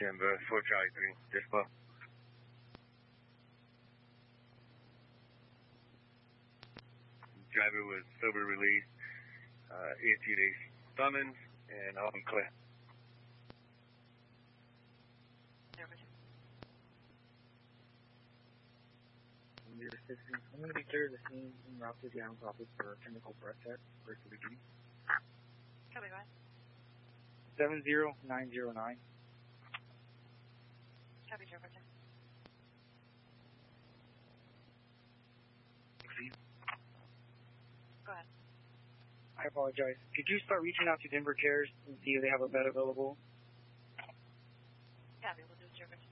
Denver, 4 Charlie 3, dispo. Driver was sober released, issued a summons, and all clear. Your assistance, I'm going to be clear the scene en route to the Allen's office for a chemical breath test for the beginning. Copy, what? 70909. Copy, Trevor. Go ahead. I apologize. Could you start reaching out to Denver Cares and see if they have a bed available? Copy, we'll do it, Trevor.